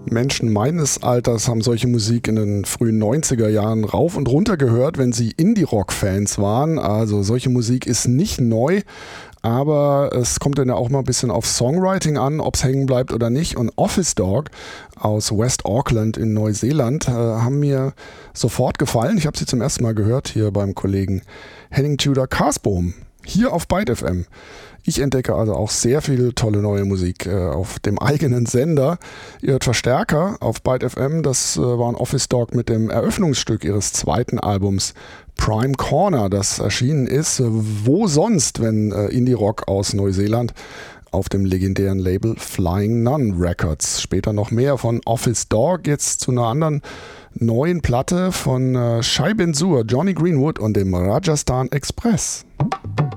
Menschen meines Alters haben solche Musik in den frühen 90er Jahren rauf und runter gehört, wenn sie Indie-Rock-Fans waren. Also solche Musik ist nicht neu, aber es kommt dann ja auch mal ein bisschen auf Songwriting an, ob es hängen bleibt oder nicht. Und Office Dog aus West Auckland in Neuseeland haben mir sofort gefallen. Ich habe sie zum ersten Mal gehört hier beim Kollegen Henning Tudor Karsbohm, hier auf Byte FM. Ich entdecke also auch sehr viel tolle neue Musik auf dem eigenen Sender. Ihr hört Verstärker auf Byte FM. Das war ein Office Dog mit dem Eröffnungsstück ihres zweiten Albums Prime Corner, das erschienen ist. Wo sonst, wenn Indie-Rock aus Neuseeland auf dem legendären Label Flying Nun Records. Später noch mehr von Office Dog. Jetzt zu einer anderen neuen Platte von Shai Ben Zur, Johnny Greenwood und dem Rajasthan Express.